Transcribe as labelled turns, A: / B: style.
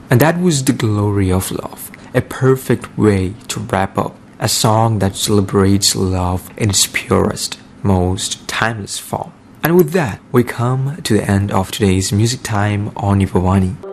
A: And that was The Glory of Love, a perfect way to wrap up a song that celebrates love in its purest, most timeless form. And with that, we come to the end of today's Music Time on Yuvavani.